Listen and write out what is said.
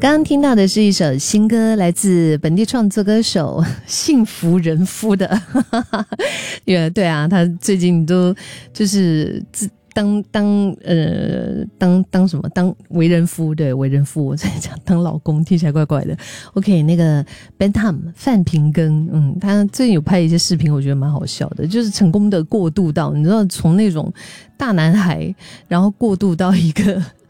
刚刚听到的是一首新歌，来自本地创作歌手幸福人夫的对啊，他最近都就是当什么当为人夫，对，为人夫，我在讲当老公听起来怪怪的。 OK， 那个 Ben Tam 范平庚，他最近有拍一些视频，我觉得蛮好笑的，就是成功的过渡到，你知道，从那种大男孩然后过渡到一个